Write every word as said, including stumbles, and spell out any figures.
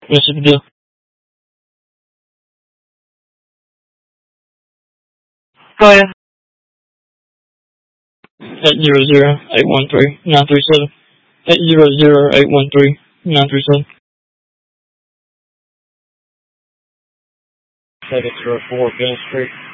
Mississippi deal. Go ahead. Eight zero zero eight one three nine three seven. Eight zero zero eight one three nine three seven. Seven zero four Bell Street.